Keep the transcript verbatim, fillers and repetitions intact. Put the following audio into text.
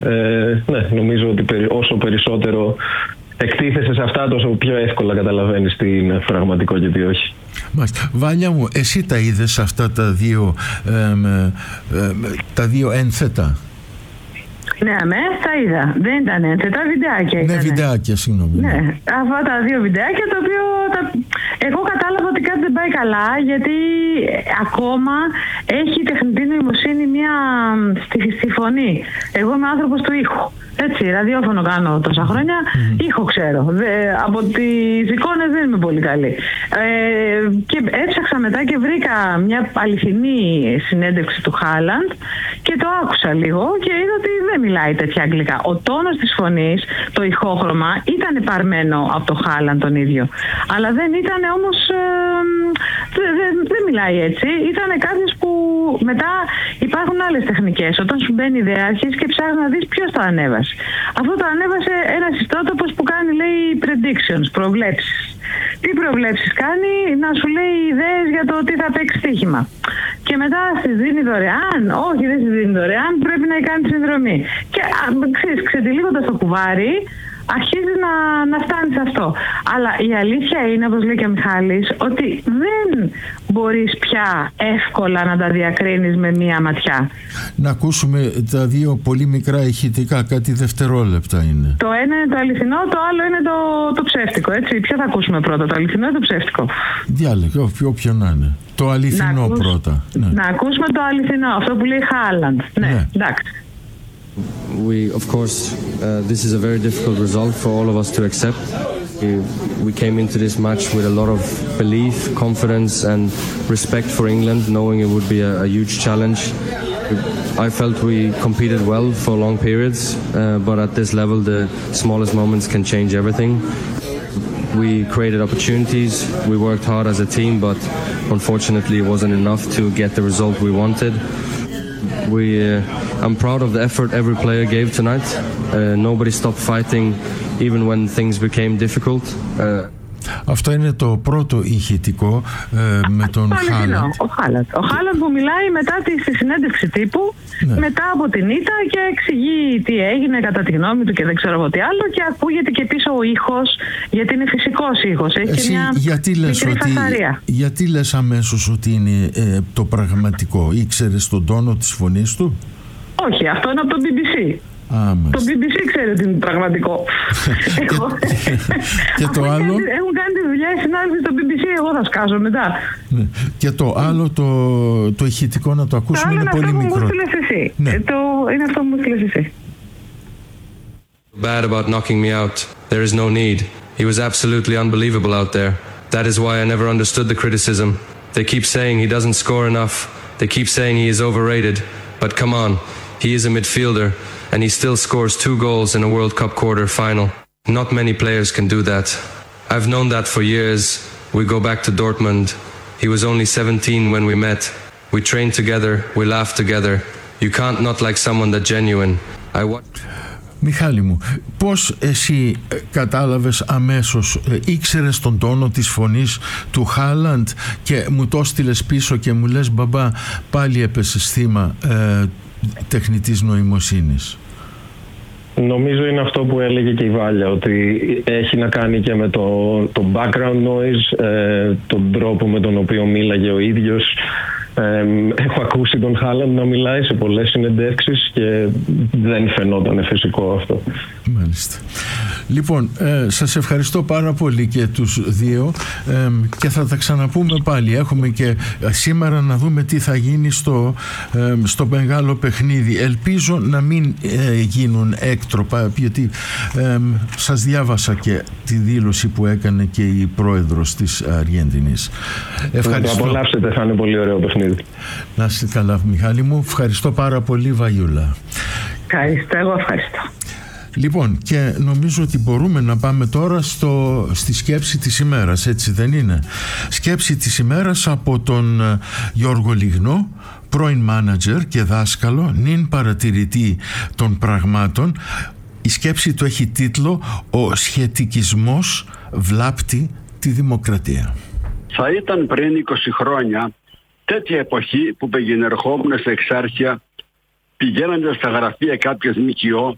Ε, ναι, νομίζω ότι όσο περισσότερο εκτίθεσαι σε αυτά, τόσο πιο εύκολα καταλαβαίνεις τι είναι πραγματικό και τι όχι. Μάλιστα. Βάλια μου, εσύ τα είδες αυτά τα δύο, ε, ε, ε, τα δύο ένθετα? Ναι, αμέ, τα είδα. Δεν ήταν ένθετα, βιντεάκια ήταν. Ναι, βιντεάκια, συγγνώμη. Ναι, αυτά τα δύο βιντεάκια, το οποίο τα... εγώ κατάλαβα ότι κάτι δεν πάει καλά, γιατί ακόμα έχει η τεχνητή νοημοσύνη μια στη, στη φωνή. Εγώ είμαι άνθρωπος του ήχου. Έτσι, ραδιόφωνο κάνω τόσα χρόνια, mm. ήχο ξέρω. Δε, από τις εικόνες δεν είμαι πολύ καλή. Ε, και έψαξα μετά και βρήκα μια αληθινή συνέντευξη του Χάλαντ και το άκουσα λίγο και είδα ότι δεν μιλάει τέτοια αγγλικά. Ο τόνος της φωνής, το ηχόχρωμα, ήταν παρμένο από το Χάλαντ τον ίδιο. Αλλά δεν ήταν όμως... Ε, δεν δε, δε μιλάει έτσι. Ήταν κάποιος που μετά υπάρχουν άλλες τεχνικές. Όταν σου μπαίνει ιδέα, αρχίζεις και ψάχνεις να δεις ποιος το ανέβασε. Αυτό το ανέβασε ένας ιστότοπος που κάνει, λέει, predictions, προβλέψεις. Τι προβλέψεις κάνει? Να σου λέει ιδέες για το τι θα παίξει στοίχημα. Και μετά στις δίνει δωρεάν. Όχι, δεν στις δίνει δωρεάν, πρέπει να κάνει συνδρομή. Και ξέρεις, ξετυλίγοντας το κουβάρι, αρχίζει να, να φτάνει σε αυτό. Αλλά η αλήθεια είναι, όπως λέει και ο Μιχάλης, ότι δεν μπορείς πια εύκολα να τα διακρίνεις με μία ματιά. Να ακούσουμε τα δύο πολύ μικρά ηχητικά, κάτι δευτερόλεπτα είναι. Το ένα είναι το αληθινό, το άλλο είναι το, το ψεύτικο, έτσι. Ποιο θα ακούσουμε πρώτα, το αληθινό ή το ψεύτικο? Διάλεγε, όποιο να είναι. Το αληθινό να πρώτα. Ναι. Να ακούσουμε το αληθινό, αυτό που λέει Χάλαντ. Ναι, ναι, εντάξει. We, of course, uh, this is a very difficult result for all of us to accept. We, we came into this match with a lot of belief, confidence and respect for England, knowing it would be a, a huge challenge. I felt we competed well for long periods, uh, but at this level the smallest moments can change everything. We created opportunities, we worked hard as a team, but unfortunately it wasn't enough to get the result we wanted. We, uh, I'm proud of the effort every player gave tonight. Uh, nobody stopped fighting even when things became difficult. Uh, Αυτό είναι το πρώτο ηχητικό ε, με τον Χάλαντ. Ο Χάλαντ. Ο Χάλαντ που μιλάει μετά τη, στη συνέντευξη τύπου, ναι, μετά από την ήττα και εξηγεί τι έγινε κατά τη γνώμη του και δεν ξέρω εγώ τι άλλο, και ακούγεται και πίσω ο ήχος, γιατί είναι φυσικός ήχος. Έχει Εσύ, και μια γιατί λες μικρή ότι, φασαρία. γιατί λες αμέσως ότι είναι ε, το πραγματικό? Ήξερες τον τόνο της φωνής του? Όχι, αυτό είναι από το μπι μπι σι. Ah, το μπι μπι σι ξέρει ότι είναι πραγματικό. και, και το άλλο... Έχουν κάνει τη δουλειά οι συνάδελφοι στο μπι μπι σι, εγώ θα σκάσω μετά. Ναι. Και το άλλο, το, το ηχητικό, να το ακούσουμε, είναι πολύ μικρό. Το άλλο είναι αυτό που μου στείλες εσύ. Ναι. Το, είναι αυτό που μου στείλες εσύ. Bad about knocking me out. There is no need. He was absolutely unbelievable out there. That is why I never understood the criticism. They keep saying he doesn't score enough. They keep saying he is overrated. But come on, he is a midfielder. And he still scores two goals in a World Cup quarter final. Not many players can do that. I've known that for years. We go back to Dortmund. He was only seventeen when we met. We trained together, we laughed together. You can't not like someone that genuine. I watched... Μιχάλη μου, πώς εσύ κατάλαβες αμέσως, ήξερες τον τόνο της φωνής του Χάλαντ και μου το στείλες πίσω και μου λες, μπαμπά, πάλι έπεσες θύμα ε, τεχνητής νοημοσύνης? Νομίζω είναι αυτό που έλεγε και η Βάλια, ότι έχει να κάνει και με το, το background noise, ε, τον τρόπο με τον οποίο μίλαγε ο ίδιος. Ε, έχω ακούσει τον Χάλαντ να μιλάει σε πολλές συνεντεύξεις και δεν φαινόταν φυσικό αυτό. Μάλιστα. Λοιπόν, ε, σας ευχαριστώ πάρα πολύ και τους δύο ε, και θα τα ξαναπούμε πάλι. Έχουμε και σήμερα να δούμε τι θα γίνει στο, ε, στο μεγάλο παιχνίδι. Ελπίζω να μην ε, γίνουν έκτροπα, γιατί ε, σας διάβασα και τη δήλωση που έκανε και η πρόεδρος της Αργέντινης. Ευχαριστώ. Να το απολαύσετε, θα είναι πολύ ωραίο παιχνίδι. Να είστε καλά, Μιχάλη μου. Ευχαριστώ πάρα πολύ, Βαγιούλα. Ευχαριστώ, εγώ ευχαριστώ. Λοιπόν, και νομίζω ότι μπορούμε να πάμε τώρα στο, στη σκέψη της ημέρας, έτσι δεν είναι? Σκέψη της ημέρας από τον Γιώργο Λιγνό, πρώην μάνατζερ και δάσκαλο, νυν παρατηρητή των πραγμάτων. Η σκέψη του έχει τίτλο «Ο σχετικισμός βλάπτει τη δημοκρατία». Θα ήταν πριν είκοσι χρόνια τέτοια εποχή που πηγαινερχόμουν σε εξάρχεια, πηγαίνοντας στα γραφεία κάποιες ΜΚΟ